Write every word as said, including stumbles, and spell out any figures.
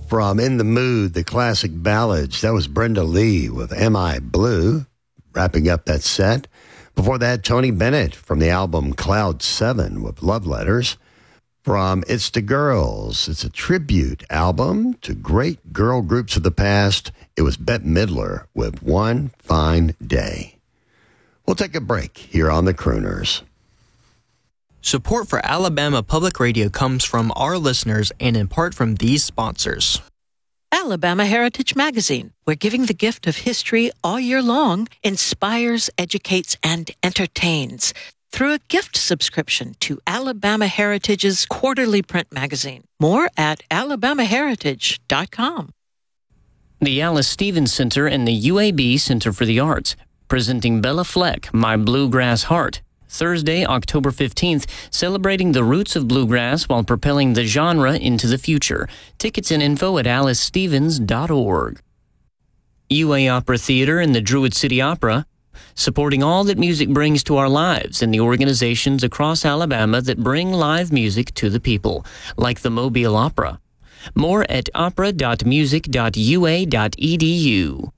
From In the Mood, the classic ballads, that was Brenda Lee with Am I Blue, wrapping up that set. Before that, Tony Bennett from the album Cloud seven with Love Letters. From It's the Girls, it's a tribute album to great girl groups of the past. It was Bette Midler with One Fine Day. We'll take a break here on the Crooners. Support for Alabama Public Radio comes from our listeners and in part from these sponsors. Alabama Heritage Magazine, where giving the gift of history all year long inspires, educates, and entertains through a gift subscription to Alabama Heritage's quarterly print magazine. More at alabama heritage dot com. The Alice Stevens Center and the U A B Center for the Arts, presenting Bella Fleck, My Bluegrass Heart, Thursday, October fifteenth, celebrating the roots of bluegrass while propelling the genre into the future. Tickets and info at alice stevens dot org. U A Opera Theater and the Druid City Opera, supporting all that music brings to our lives and the organizations across Alabama that bring live music to the people, like the Mobile Opera. More at opera dot music dot u a dot e d u.